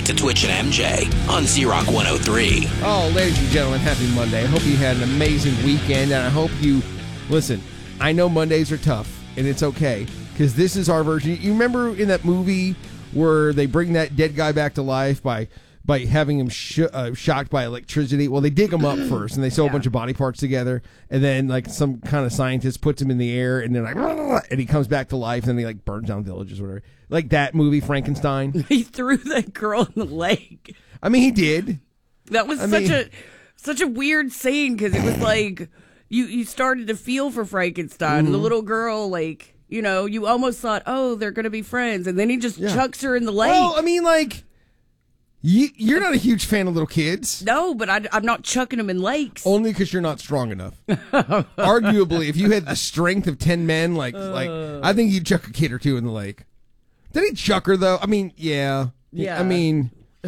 back to Twitch and MJ on Z-Rock 103. Oh, ladies and gentlemen, happy Monday. I hope you had an amazing weekend, and I hope you... Listen, I know Mondays are tough, and it's okay, because this is our version. You remember in that movie where they bring that dead guy back to life by having him shocked by electricity? Well, they dig him up first, and they sew a bunch of body parts together, and then like some kind of scientist puts him in the air, and then and he comes back to life, and then he like burns down villages or whatever. Like that movie, Frankenstein. He threw that girl in the lake. I mean, he did. That was such a weird scene, because it was like you started to feel for Frankenstein, and the little girl, like, you know, you almost thought, oh, they're going to be friends, and then he just chucks her in the lake. Well, I mean, like... You're not a huge fan of little kids. No, but I'm not chucking them in lakes. Only because you're not strong enough. Arguably, if you had the strength of 10 men, like I think you'd chuck a kid or two in the lake. Did he chuck her, though? I mean, yeah. I mean,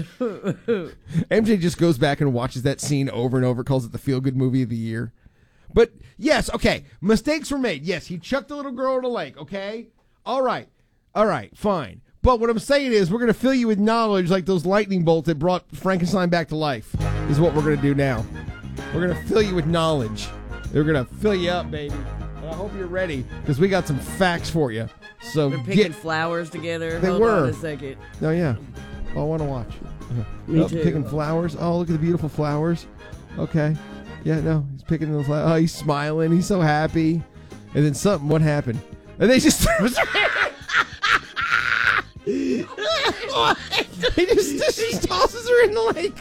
MJ just goes back and watches that scene over and over, calls it the feel-good movie of the year. But, yes, okay, mistakes were made. Yes, he chucked the little girl in the lake, okay? All right, fine. But what I'm saying is we're going to fill you with knowledge like those lightning bolts that brought Frankenstein back to life is what we're going to do now. We're going to fill you with knowledge. We're going to fill you up, baby. And I hope you're ready because we got some facts for you. So we're picking flowers together. They Hold were. on a second. Oh, yeah. Oh, I want to watch. Me too. Picking flowers. Oh, look at the beautiful flowers. Okay. Yeah, no, he's picking the flowers. Oh, he's smiling. He's so happy. And then what happened? And they just... He just tosses her in the lake.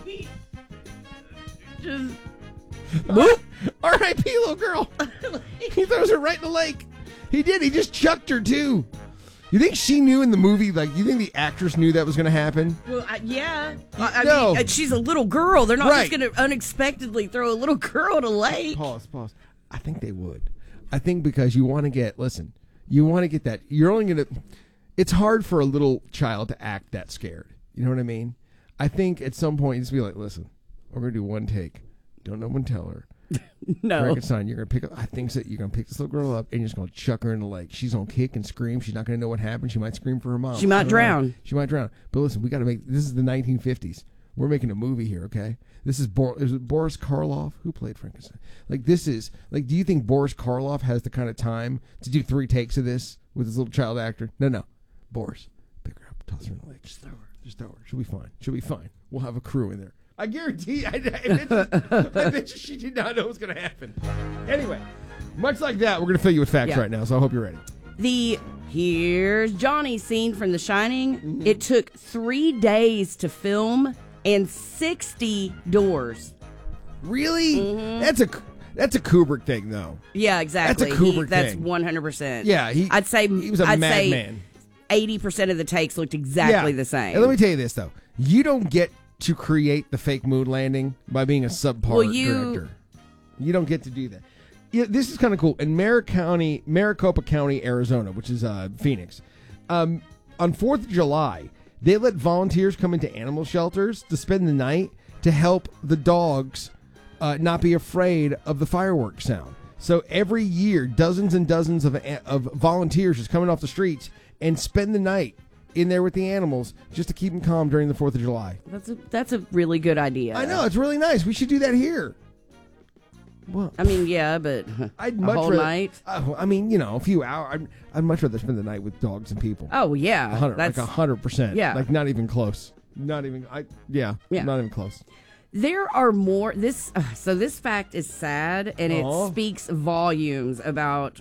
R.I.P. little girl. He throws her right in the lake. He did. He just chucked her too. You think she knew in the movie? Like, you think the actress knew that was going to happen? Well, yeah. No. I mean, she's a little girl. They're not just going to unexpectedly throw a little girl in a lake. Pause. I think they would. I think because you want to get. Listen, you want to get that. You're only going to. It's hard for a little child to act that scared. You know what I mean? I think at some point, you just be like, listen, we're going to do one take. Don't no one tell her. No. Frankenstein, you're going to pick up, I think that you're going to pick this little girl up and you're just going to chuck her in the lake. She's going to kick and scream. She's not going to know what happened. She might scream for her mom. She might drown. She might drown. But listen, we got to this is the 1950s. We're making a movie here, okay? This is, is it Boris Karloff? Who played Frankenstein? Like, this is, like, do you think Boris Karloff has the kind of time to do 3 takes of this with this little child actor? No. Boris, pick her up, toss her in the lake. Just throw her. She'll be fine. We'll have a crew in there. I guarantee. I bet you she did not know what was going to happen. Anyway, much like that, we're going to fill you with facts right now, so I hope you're ready. Here's Johnny scene from The Shining. Mm-hmm. It took 3 days to film and 60 doors. Really? Mm-hmm. That's a Kubrick thing, though. Yeah, exactly. That's a Kubrick thing. thing. That's 100%. Yeah, I'd say he was a madman. 80% of the takes looked exactly the same. And let me tell you this, though. You don't get to create the fake moon landing by being a subpar director. You don't get to do that. Yeah, this is kind of cool. In Maricopa County, Arizona, which is Phoenix, on 4th of July, they let volunteers come into animal shelters to spend the night to help the dogs not be afraid of the fireworks sound. So every year, dozens and dozens of volunteers just coming off the streets and spend the night in there with the animals just to keep them calm during the 4th of July. That's a really good idea. I know, it's really nice. We should do that here. Well, I mean, yeah, but I'd much whole rather, night? I mean, a few hours. I'd much rather spend the night with dogs and people. Oh, yeah. 100%. Yeah. Like, not even close. Not even close. There are more. This fact is sad, and it speaks volumes about,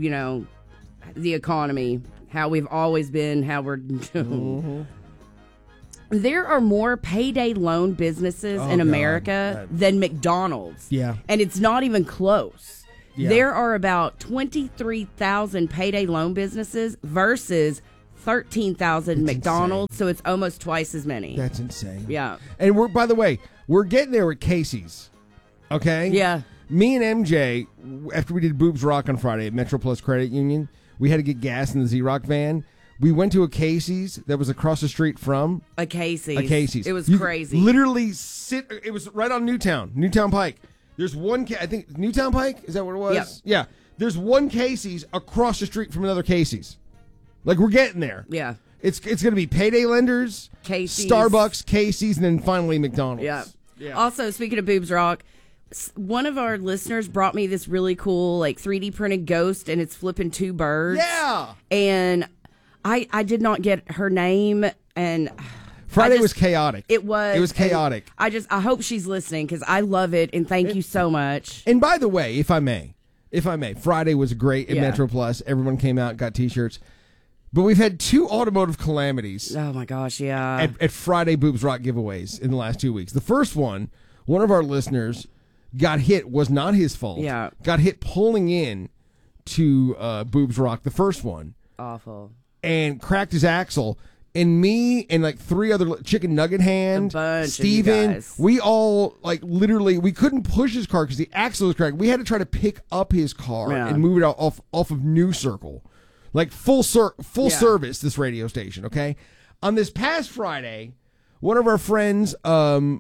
the economy, how we've always been, how we're doing. There are more payday loan businesses in America than McDonald's. Yeah. And it's not even close. Yeah. There are about 23,000 payday loan businesses versus 13,000 McDonald's, so it's almost twice as many. That's insane. Yeah. And by the way, we're getting there with Casey's. Okay? Yeah. Me and MJ, after we did Boobs Rock on Friday at Metro Plus Credit Union, we had to get gas in the Z-Rock van. We went to a Casey's that was across the street from... A Casey's. It was you crazy. Literally it was right on Newtown Pike. There's one, I think, Newtown Pike? Is that what it was? Yep. Yeah. There's one Casey's across the street from another Casey's. Like, we're getting there. Yeah. It's going to be payday lenders, Casey's. Starbucks, Casey's, and then finally McDonald's. Yeah. Also, speaking of Boobs Rock, one of our listeners brought me this really cool, 3D printed ghost, and it's flipping two birds. Yeah. And I did not get her name, and Friday was chaotic. It was. It was chaotic. I hope she's listening because I love it, and thank you so much. And by the way, if I may, Friday was great at Metro Plus. Everyone came out, got T-shirts. But we've had 2 automotive calamities. Oh, my gosh, yeah. At Friday Boobs Rock giveaways in the last 2 weeks. The first one of our listeners got hit, was not his fault. Yeah. Got hit pulling in to Boobs Rock, the first one. Awful. And cracked his axle. And me and 3 other, Chicken Nugget Hand, Steven, we all literally, we couldn't push his car because the axle was cracked. We had to try to pick up his car and move it off of New Circle. Full service, this radio station, okay? On this past Friday, one of our friends got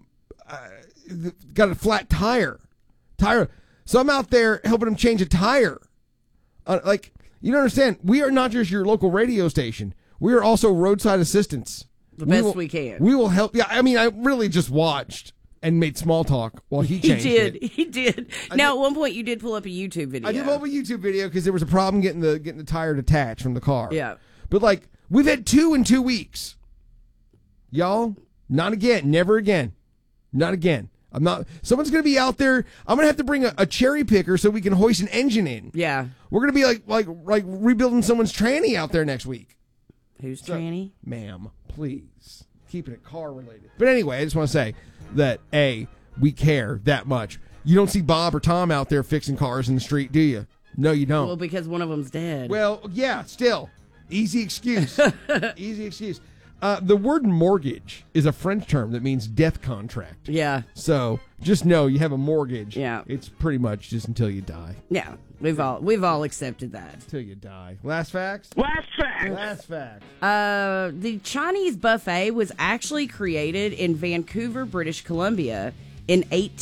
a flat tire. So I'm out there helping him change a tire. You don't understand. We are not just your local radio station. We are also roadside assistants. The best we can. We will help. Yeah, I mean, I really just watched and made small talk while he changed it. He did. Now, at one point, you did pull up a YouTube video. I did pull up a YouTube video because there was a problem getting the tire detached from the car. Yeah. But we've had 2 in 2 weeks. Y'all, not again. Never again. Not again. I'm not. Someone's going to be out there. I'm going to have to bring a cherry picker so we can hoist an engine in. Yeah. We're going to be like rebuilding someone's tranny out there next week. Who's tranny? Ma'am, please. Keeping it car related. But anyway, I just want to say that, we care that much. You don't see Bob or Tom out there fixing cars in the street, do you? No, you don't. Well, because one of them's dead. Well, yeah, still. Easy excuse. Easy excuse. The word mortgage is a French term that means death contract. Yeah. So just know you have a mortgage. Yeah. It's pretty much just until you die. Yeah. We've all accepted that. Until you die. Last facts? Last fact. Last fact. The Chinese buffet was actually created in Vancouver, British Columbia in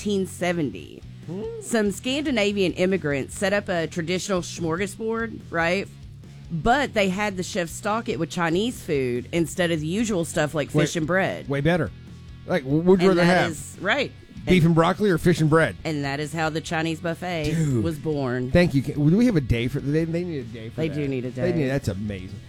1870. Some Scandinavian immigrants set up a traditional smorgasbord, right? But they had the chef stock it with Chinese food instead of the usual stuff like fish and bread. Way better. What would you rather have? Right. Beef and broccoli or fish and bread? And that is how the Chinese buffet was born. Thank you. Do we have a day for they need a day for They that. do need a day. That's amazing.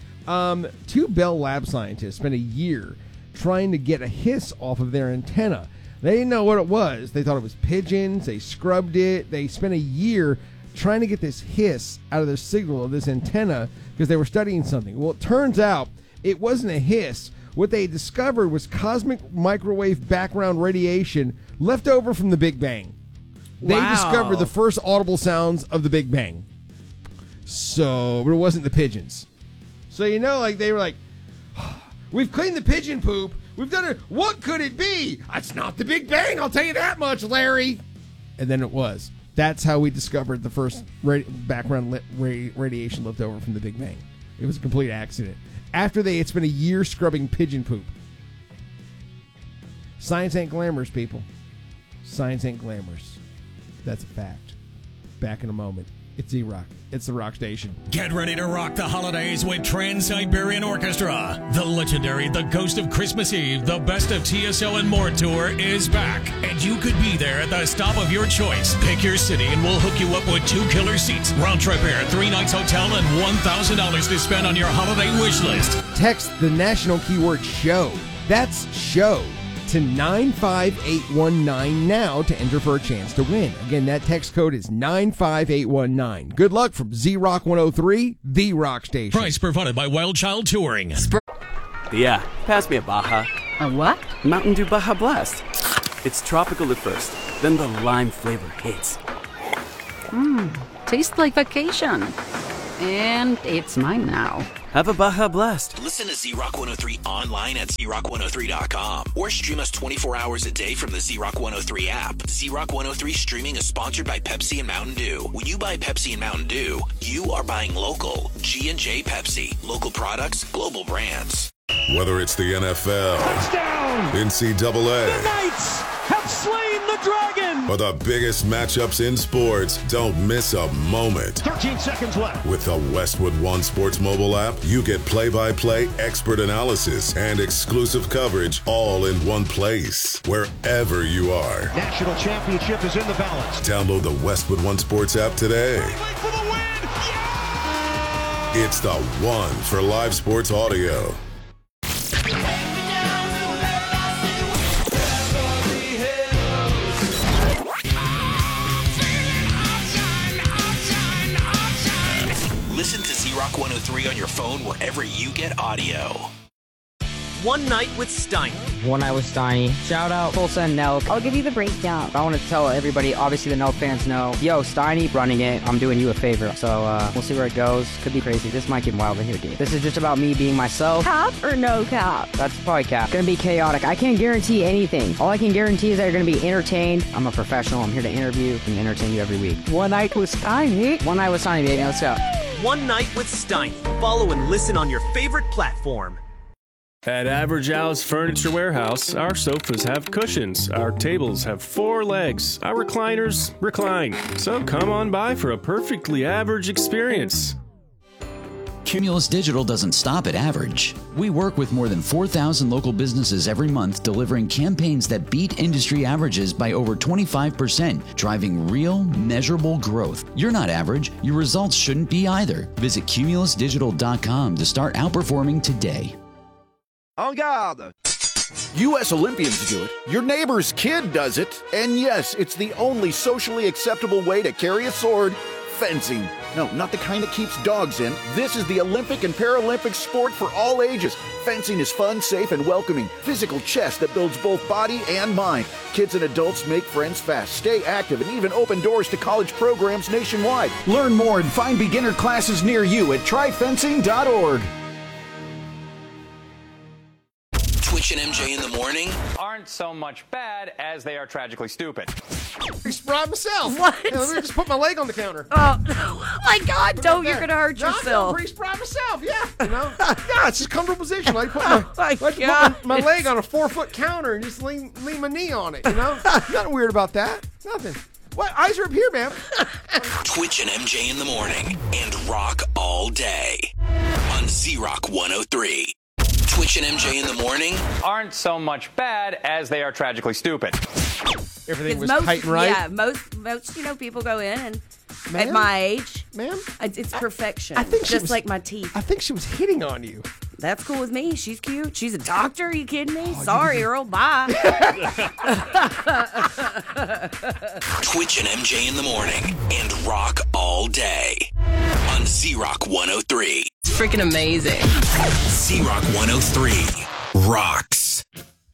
2 Bell Lab scientists spent a year trying to get a hiss off of their antenna. They didn't know what it was. They thought it was pigeons. They scrubbed it. They spent a year trying to get this hiss out of the signal of this antenna because they were studying something. Well, it turns out it wasn't a hiss. What they discovered was cosmic microwave background radiation left over from the Big Bang. They discovered the first audible sounds of the Big Bang. So, but it wasn't the pigeons. So, they were like, we've cleaned the pigeon poop. We've done it. What could it be? It's not the Big Bang. I'll tell you that much, Larry. And then it was. That's how we discovered the first background radiation left over from the Big Bang. It was a complete accident. After they had spent a year scrubbing pigeon poop. Science ain't glamorous, people. Science ain't glamorous. That's a fact. Back in a moment. It's Z-Rock. It's the Rock Station. Get ready to rock the holidays with Trans-Siberian Orchestra. The legendary The Ghost of Christmas Eve, the Best of TSO and More tour is back. And you could be there at the stop of your choice. Pick your city and we'll hook you up with 2 killer seats, round trip air, 3 nights hotel, and $1,000 to spend on your holiday wish list. Text the national keyword SHOW. That's SHOW to 95819 now to enter for a chance to win. Again, that text code is 95819. Good luck from Z-Rock 103, the Rock Station. Price provided by Wild Child Touring. Yeah, pass me a Baja. A what? Mountain Dew Baja Blast. It's tropical at first, then the lime flavor hits. Tastes like vacation. And it's mine now. Have a Baja Blast. Listen to Z-Rock 103 online at ZRock103.com or stream us 24 hours a day from the Z-Rock 103 app. Z-Rock 103 streaming is sponsored by Pepsi and Mountain Dew. When you buy Pepsi and Mountain Dew, you are buying local. G&J Pepsi. Local products, global brands. Whether it's the NFL, Touchdown! NCAA, The Knights have slain the Dragon! For the biggest matchups in sports, don't miss a moment. 13 seconds left. With the Westwood One Sports mobile app, you get play-by-play expert analysis and exclusive coverage all in one place, wherever you are. National championship is in the balance. Download the Westwood One Sports app today. For the win! Yeah! It's the one for live sports audio. Listen to Z-Rock 103 on your phone wherever you get audio. One Night with Steiny. One Night with Steiny. Shout out Tulsa and Nelk. I'll give you the breakdown. I want to tell everybody, obviously the Nelk fans know, yo, Steiny running it, I'm doing you a favor. So we'll see where it goes. Could be crazy. This might get wild in here, dude. This is just about me being myself. Cap or no cap? That's probably cap. Gonna be chaotic. I can't guarantee anything. All I can guarantee is that you're gonna be entertained. I'm a professional. I'm here to interview and entertain you every week. One Night with Steiny. One Night with Steiny, baby. Let's go. One Night with Steiny. Follow and listen on your favorite platform. At Average Al's Furniture Warehouse, our sofas have cushions, our tables have 4 legs, our recliners recline. So come on by for a perfectly average experience. Cumulus Digital doesn't stop at average. We work with more than 4,000 local businesses every month, delivering campaigns that beat industry averages by over 25%, driving real, measurable growth. You're not average. Your results shouldn't be either. Visit cumulusdigital.com to start outperforming today. En garde! U.S. Olympians do it. Your neighbor's kid does it. And yes, it's the only socially acceptable way to carry a sword. Fencing. No, not the kind that keeps dogs in. This is the Olympic and Paralympic sport for all ages. Fencing is fun, safe, and welcoming. Physical chess that builds both body and mind. Kids and adults make friends fast, stay active, and even open doors to college programs nationwide. Learn more and find beginner classes near you at tryfencing.org. Twitch and MJ in the morning aren't so much bad as they are tragically stupid. Pretty surprised myself. What? Hey, let me just put my leg on the counter. Oh my God! Don't, you're gonna hurt yourself. I'm pretty surprised myself. Yeah, you know. Yeah, it's just a comfortable position. Like put my, God. my leg on a 4-foot counter and just lean my knee on it. You know, nothing weird about that. Nothing. What? Eyes are up here, man. Twitch and MJ in the morning and rock all day on Z-Rock 103. Twitch and MJ in the morning aren't so much bad as they are tragically stupid. Everything was tight and right. Yeah, most people go in and at my age, ma'am, it's perfection. I think just like my teeth. I think she was hitting on you. That's cool with me. She's cute. She's a doctor. Are you kidding me? Sorry, Earl. Bye. Twitch and MJ in the morning and rock all day on Z-Rock 103. It's freaking amazing. Z-Rock 103 rocks.